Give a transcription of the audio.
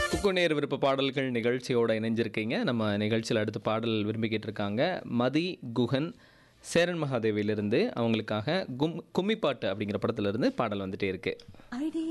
குக்குநேர் விருப்ப பாடல்கள் நிகழ்ச்சியோட இணைஞ்சிருக்கீங்க. நம்ம நிகழ்ச்சியில் அடுத்த பாடல் விரும்பி கேட்டிருக்காங்க மதி குஹன் சேரன் மகாதேவியிலிருந்து. அவங்களுக்காக கும்மிப்பாட்டு அப்படிங்கிற படத்துல இருந்து பாடல் வந்துட்டே இருக்கு.